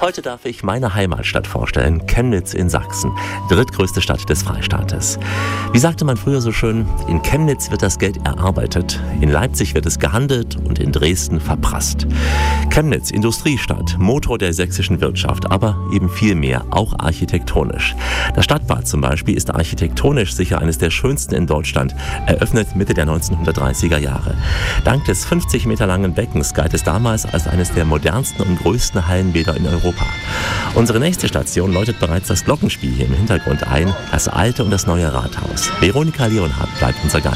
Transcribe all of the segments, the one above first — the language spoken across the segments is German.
Heute darf ich meine Heimatstadt vorstellen, Chemnitz in Sachsen, drittgrößte Stadt des Freistaates. Wie sagte man früher so schön, in Chemnitz wird das Geld erarbeitet, in Leipzig wird es gehandelt und in Dresden verprasst. Chemnitz, Industriestadt, Motor der sächsischen Wirtschaft, aber eben viel mehr, auch architektonisch. Das Stadtbad zum Beispiel ist architektonisch sicher eines der schönsten in Deutschland, eröffnet Mitte der 1930er Jahre. Dank des 50 Meter langen Beckens galt es damals als eines der modernsten und größten Hallenbäder in Europa. Unsere nächste Station läutet bereits das Glockenspiel hier im Hintergrund ein, das alte und das neue Rathaus. Veronika Leonhardt bleibt unser Guide.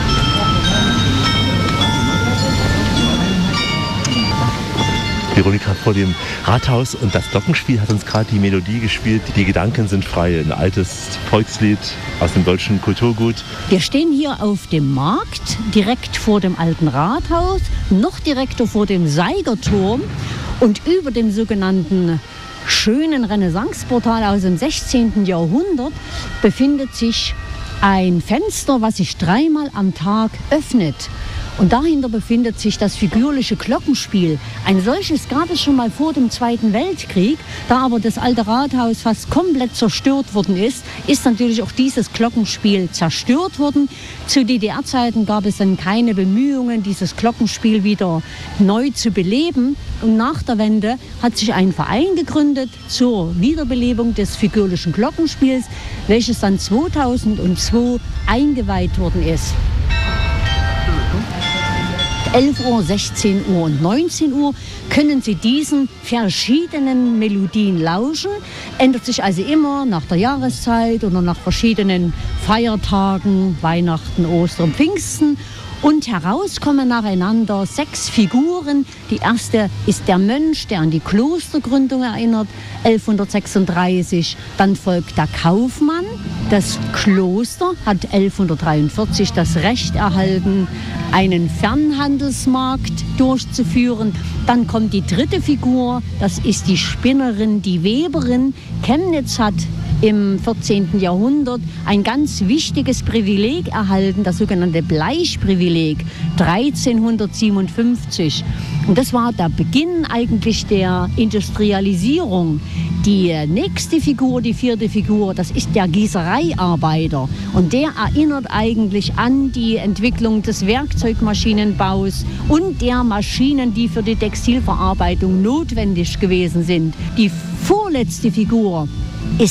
Veronika, vor dem Rathaus und das Glockenspiel hat uns gerade die Melodie gespielt. Die Gedanken sind frei, ein altes Volkslied aus dem deutschen Kulturgut. Wir stehen hier auf dem Markt, direkt vor dem alten Rathaus, noch direkter vor dem Seigerturm und über dem sogenannten schönen Renaissanceportal aus dem 16. Jahrhundert befindet sich ein Fenster, was sich 3-mal am Tag öffnet. Und dahinter befindet sich das figürliche Glockenspiel. Ein solches gab es schon mal vor dem Zweiten Weltkrieg. Da aber das alte Rathaus fast komplett zerstört worden ist, ist natürlich auch dieses Glockenspiel zerstört worden. Zu DDR-Zeiten gab es dann keine Bemühungen, dieses Glockenspiel wieder neu zu beleben. Und nach der Wende hat sich ein Verein gegründet zur Wiederbelebung des figürlichen Glockenspiels, welches dann 2002 eingeweiht worden ist. 11 Uhr, 16 Uhr und 19 Uhr können Sie diesen verschiedenen Melodien lauschen. Ändert sich also immer nach der Jahreszeit oder nach verschiedenen Feiertagen, Weihnachten, Ostern, Pfingsten. Und herauskommen nacheinander 6 Figuren. Die erste ist der Mönch, der an die Klostergründung erinnert, 1136. Dann folgt der Kaufmann. Das Kloster hat 1143 das Recht erhalten, einen Fernhandelsmarkt durchzuführen. Dann kommt die dritte Figur, das ist die Spinnerin, die Weberin. Chemnitz hat im 14. Jahrhundert ein ganz wichtiges Privileg erhalten, das sogenannte Bleichprivileg, 1357. Und das war der Beginn eigentlich der Industrialisierung. Die nächste Figur, die 4. Figur, das ist der Gießereiarbeiter. Und der erinnert eigentlich an die Entwicklung des Werkzeugmaschinenbaus und der Maschinen, die für die Textilverarbeitung notwendig gewesen sind. Die vorletzte Figur,